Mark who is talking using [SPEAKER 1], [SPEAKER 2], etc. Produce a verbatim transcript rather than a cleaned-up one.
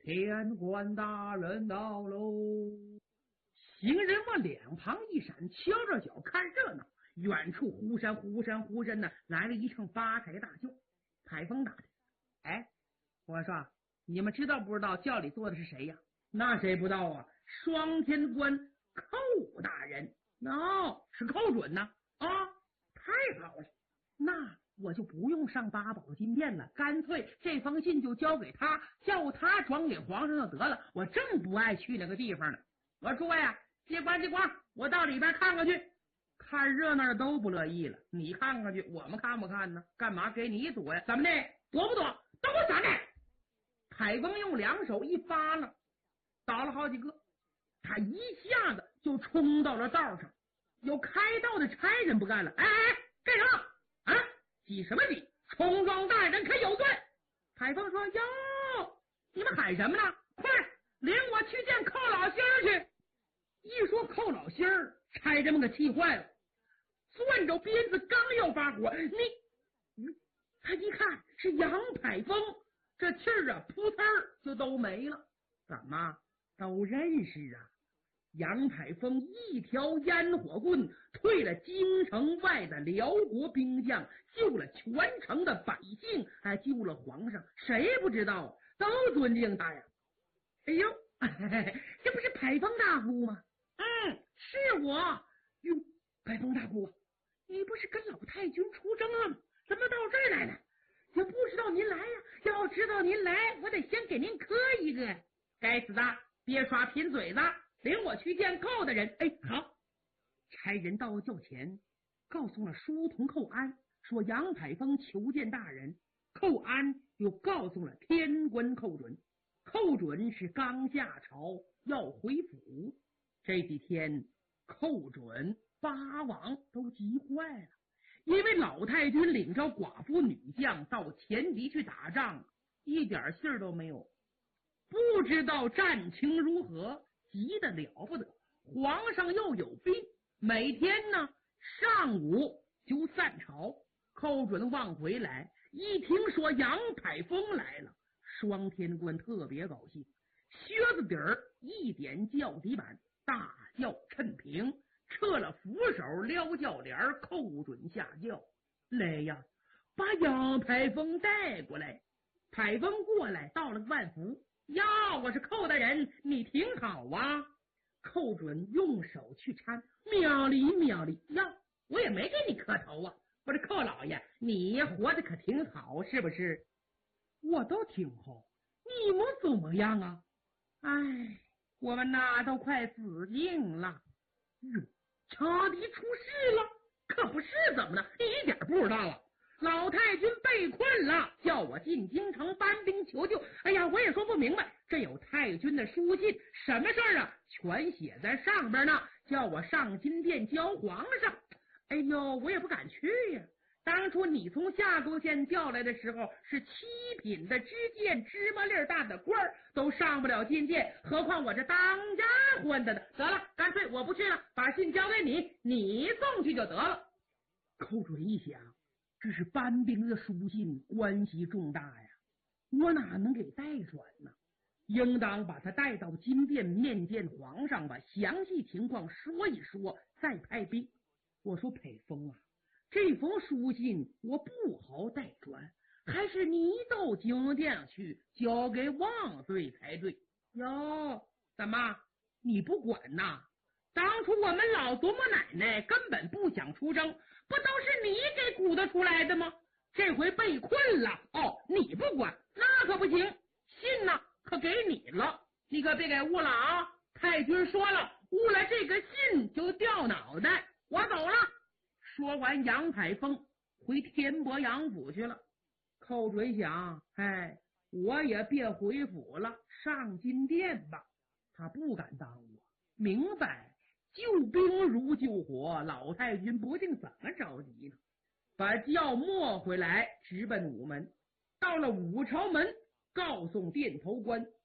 [SPEAKER 1] 天官大人到喽！行人往两旁一闪，敲着脚看热闹。远处忽闪忽闪忽闪的来了一乘八抬大轿。海峰打听：哎，我说你们知道不知道轿里坐的是谁呀？那谁不知道啊？双天官寇大人。哦，是寇准呢。啊，太好了，那我就不用上八宝金殿了，干脆这封信就交给他，叫他转给皇上就得了。我正不爱去那个地方呢。我说诸位啊，接官接官，我到里边看看去。看热闹的都不乐意了，你看看去，我们看不看呢？干嘛给你躲呀？怎么的？躲不躲？都给我闪开！海峰用两手一扒拉，倒了好几个，他一下子就冲到了道上。有开道的差人不干了，哎哎哎，干什么啊？急什么急？冲撞大人可有罪！海峰说：哟，你们喊什么呢？快领我去见寇老仙儿去！一说寇老仙儿，差人们可气坏了，攥着鞭子刚要发火，你你他一看是杨排风，这气儿啊扑腾就都没了。怎么都认识啊？杨排风一条烟火棍退了京城外的辽国兵将，救了全城的百姓，还救了皇上，谁不知道？都尊敬他呀。哎呦，这不是排风大夫吗？嗯，是我。哟，排风大夫，你不是跟老太君出征了吗？怎么到这儿来了？也不知道您来呀，要知道您来，我得先给您磕一个。该死的，别耍贫嘴子，领我去见寇大人。哎，好。差人到轿前，告诉了书童寇安，说杨排风求见大人。寇安又告诉了天官寇准，寇准是刚下朝要回府。这几天寇准八王都急坏了，因为老太君领着寡妇女将到前敌去打仗，一点信儿都没有，不知道战情如何，急得了不得。皇上又有病，每天呢上午就散朝。寇准往回来，一听说杨排风来了，双天官特别高兴，靴子底儿一点轿底板，大轿趁平，撤了扶手，撩轿帘，寇准下轿来呀，把杨排风带过来。排风过来，到了万福，呀，我是寇大人，你挺好啊。寇准用手去搀，妙里妙里，呀，我也没给你磕头啊。我这寇老爷，你活得可挺好，是不是？我都挺好，你们怎么样啊？哎，我们那都快死定了。哟，差敌出事了？可不是，怎么了？一点不知道啊。老太君被困了，叫我进京城搬兵求救。哎呀，我也说不明白，这有太君的书信，什么事儿啊？全写在上边呢，叫我上金殿交皇上。哎呦，我也不敢去呀。当初你从夏州县调来的时候，是七品的知县，芝麻粒大的官儿都上不了金殿，何况我这当家混的呢？得了，干脆我不去了，把信交给你，你送去就得了。寇准一想，这是搬兵的书信，关系重大呀，我哪能给代转呢？应当把他带到金殿面见皇上，把详细情况说一说，再派兵。我说沛丰啊，这封书信我不好代转，还是你到京殿去交给王岁才对。哟，怎么你不管呐？当初我们老祖母奶奶根本不想出征，不都是你给鼓捣出来的吗？这回被困了，哦，你不管，那可不行。信呢可给你了，你可别给误了啊！太君说了，误了这个信就掉脑袋。我走了。说完，杨排风回天伯阳府去了。寇准想，哎，我也别回府了，上金殿吧。他不敢耽误，明白救兵如救火，老太君不定怎么着急呢。把轿没回来，直奔午门。到了武朝门，告诉殿头官，